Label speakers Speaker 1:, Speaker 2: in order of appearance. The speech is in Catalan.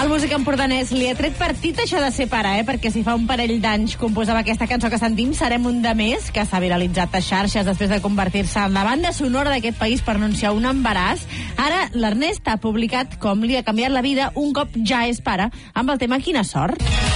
Speaker 1: El músic empordanès li ha tret partit això de ser pare, perquè si fa un parell d'anys composava aquesta cançó que sentim, Serem un de més, que s'ha viralitzat a xarxes després de convertir-se en la banda sonora d'aquest país per anunciar un embaràs. Ara l'Ernest ha publicat com li ha canviat la vida un cop ja és pare amb el tema Quina sort.